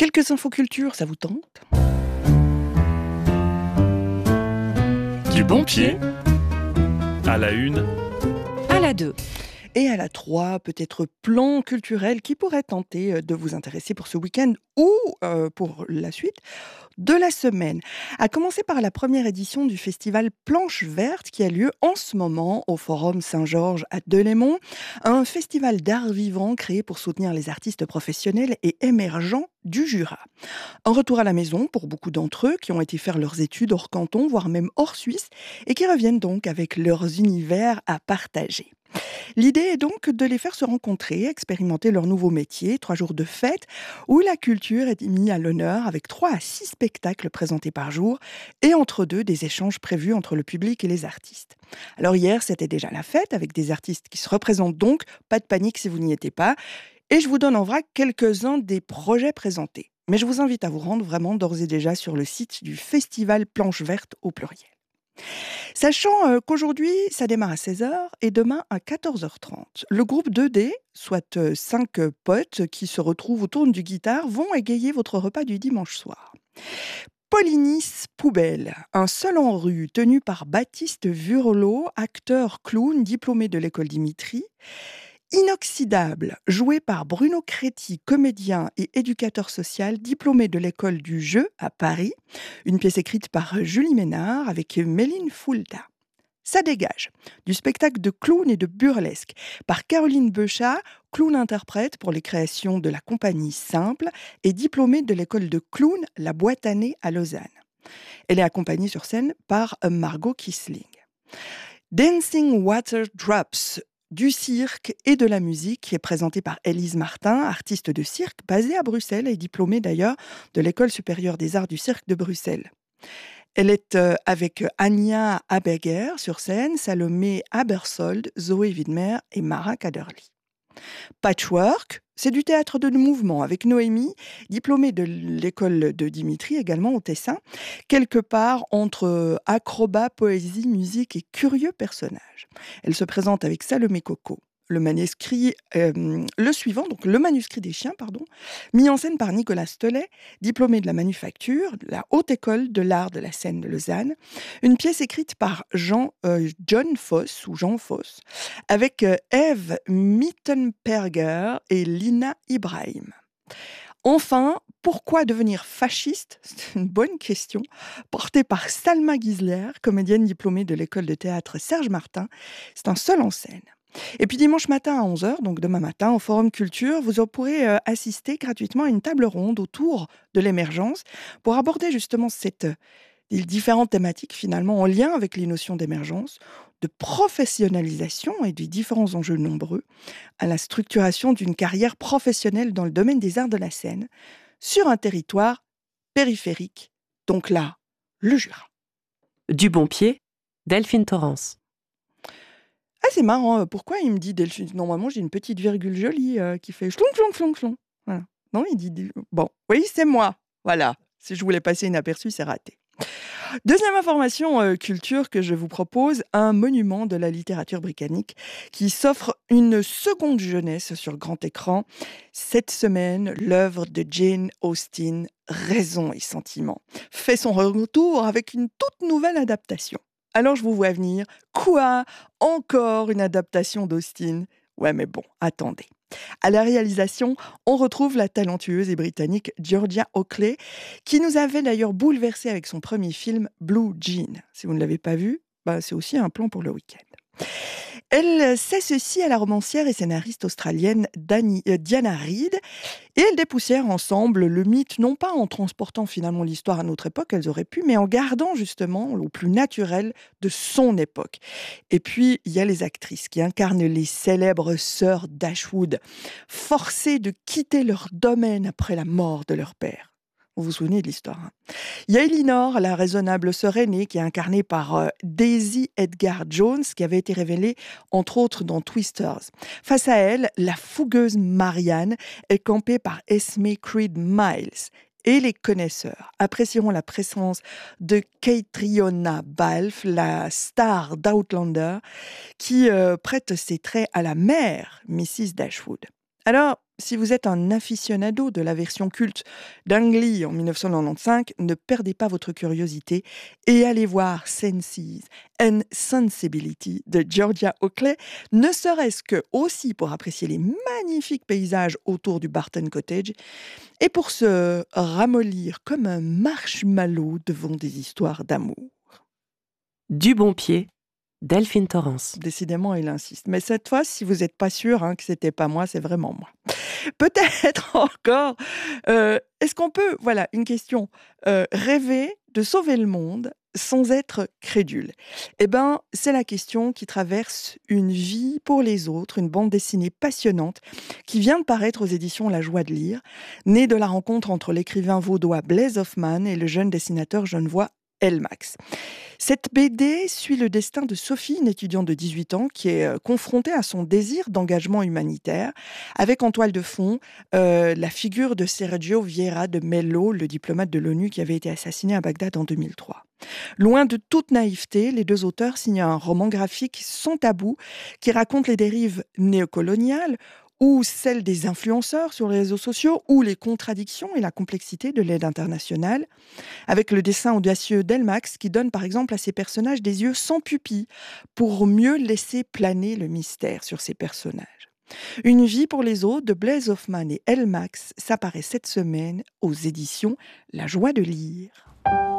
Quelques infocultures, ça vous tente? Du bon pied à la une. À la 2. Et à la 3, peut-être plan culturel qui pourrait tenter de vous intéresser pour ce week-end ou pour la suite de la semaine. À commencer par la première édition du festival Planche Verte qui a lieu en ce moment au Forum Saint-Georges à Delémont. Un festival d'art vivant créé pour soutenir les artistes professionnels et émergents du Jura. Un retour à la maison pour beaucoup d'entre eux qui ont été faire leurs études hors canton, voire même hors Suisse, et qui reviennent donc avec leurs univers à partager. L'idée est donc de les faire se rencontrer, expérimenter leur nouveau métier, 3 jours de fête, où la culture est mise à l'honneur avec 3 à 6 spectacles présentés par jour, et entre deux, des échanges prévus entre le public et les artistes. Alors hier, c'était déjà la fête, avec des artistes qui se représentent donc, pas de panique si vous n'y étiez pas, et je vous donne en vrac quelques-uns des projets présentés. Mais je vous invite à vous rendre vraiment d'ores et déjà sur le site du Festival Planche Verte au pluriel. Sachant qu'aujourd'hui, ça démarre à 16h et demain à 14h30. Le groupe 2D, soit 5 potes qui se retrouvent autour du guitare, vont égayer votre repas du dimanche soir. Polynice Poubelle, un seul en rue tenu par Baptiste Vurlot, acteur clown diplômé de l'école Dimitri. Inoxydable, joué par Bruno Créti, comédien et éducateur social, diplômé de l'école du jeu à Paris. Une pièce écrite par Julie Ménard avec Méline Fulda. Ça dégage, du spectacle de clown et de burlesque, par Caroline Beuchat, clown-interprète pour les créations de la compagnie Simple et diplômée de l'école de clown La Boîte à Nez à Lausanne. Elle est accompagnée sur scène par Margot Kisling. Dancing Water Drops, du cirque et de la musique, qui est présenté par Élise Martin, artiste de cirque basée à Bruxelles et diplômée d'ailleurs de l'École supérieure des arts du cirque de Bruxelles. Elle est avec Anya Aberger sur scène, Salomé Abersold, Zoé Widmer et Mara Kaderli. Patchwork, c'est du théâtre de mouvement avec Noémie, diplômée de l'école de Dimitri, également au Tessin, quelque part entre acrobat, poésie, musique et curieux personnages. Elle se présente avec Salomé Coco. Le manuscrit des chiens, mis en scène par Nicolas Stollet, diplômé de la Manufacture, de la Haute École de l'Art de la Scène de Lausanne. Une pièce écrite par Jean Foss, avec Eve Mittenperger et Lina Ibrahim. Enfin, pourquoi devenir fasciste? C'est une bonne question. Portée par Salma Gisler, comédienne diplômée de l'école de théâtre Serge Martin. C'est un seul en scène. Et puis dimanche matin à 11h, donc demain matin, au Forum Culture, vous pourrez assister gratuitement à une table ronde autour de l'émergence pour aborder justement les différentes thématiques finalement en lien avec les notions d'émergence, de professionnalisation et des différents enjeux nombreux à la structuration d'une carrière professionnelle dans le domaine des arts de la scène sur un territoire périphérique, donc là, le Jura. Du bon pied, Delphine Torrance. Ah, c'est marrant, pourquoi il me dit Delphine? Normalement, j'ai une petite virgule jolie qui fait chlong, chlong, chlong, chlong. Voilà. Non, il dit... Bon, oui, c'est moi. Voilà. Si je voulais passer inaperçu, c'est raté. Deuxième information culture que je vous propose, un monument de la littérature britannique qui s'offre une seconde jeunesse sur grand écran. Cette semaine, l'œuvre de Jane Austen, Raison et Sentiment, fait son retour avec une toute nouvelle adaptation. Alors je vous vois venir, quoi? Encore une adaptation d'Austen? Ouais, mais bon, attendez. À la réalisation, on retrouve la talentueuse et britannique Georgia Oakley, qui nous avait d'ailleurs bouleversé avec son premier film Blue Jean. Si vous ne l'avez pas vu, c'est aussi un plan pour le week-end. Elle s'associe à la romancière et scénariste australienne Diana Reid et elles dépoussièrent ensemble le mythe, non pas en transportant finalement l'histoire à notre époque, elles auraient pu, mais en gardant justement au plus naturel de son époque. Et puis, il y a les actrices qui incarnent les célèbres sœurs Dashwood, forcées de quitter leur domaine après la mort de leur père. Vous vous souvenez de l'histoire, hein? Il y a Elinor, la raisonnable sœur aînée, qui est incarnée par Daisy Edgar Jones, qui avait été révélée, entre autres, dans Twisters. Face à elle, la fougueuse Marianne est campée par Esme Creed Miles. Et les connaisseurs apprécieront la présence de Catriona Balfe, la star d'Outlander, qui prête ses traits à la mère, Mrs. Dashwood. Alors, si vous êtes un aficionado de la version culte d'Ang Lee en 1995, ne perdez pas votre curiosité et allez voir Senses and Sensibility de Georgia Oakley, ne serait-ce que aussi pour apprécier les magnifiques paysages autour du Barton Cottage et pour se ramollir comme un marshmallow devant des histoires d'amour. Du bon pied, Delphine Torrance. Décidément, il insiste. Mais cette fois, si vous n'êtes pas sûr que c'était pas moi, c'est vraiment moi. Peut-être encore, est-ce qu'on peut, voilà, une question, rêver de sauver le monde sans être crédule? Eh bien, c'est la question qui traverse Une vie pour les autres, une bande dessinée passionnante qui vient de paraître aux éditions La Joie de lire, née de la rencontre entre l'écrivain vaudois Blaise Hoffmann et le jeune dessinateur genevois Elmax. Cette BD suit le destin de Sophie, une étudiante de 18 ans qui est confrontée à son désir d'engagement humanitaire, avec en toile de fond la figure de Sergio Vieira de Mello, le diplomate de l'ONU qui avait été assassiné à Bagdad en 2003. Loin de toute naïveté, les deux auteurs signent un roman graphique sans tabou qui raconte les dérives néocoloniales ou celles des influenceurs sur les réseaux sociaux, ou les contradictions et la complexité de l'aide internationale, avec le dessin audacieux d'Elmax qui donne par exemple à ses personnages des yeux sans pupille pour mieux laisser planer le mystère sur ces personnages. Une vie pour les autres de Blaise Hoffmann et Elmax, ça paraît cette semaine aux éditions La Joie de lire.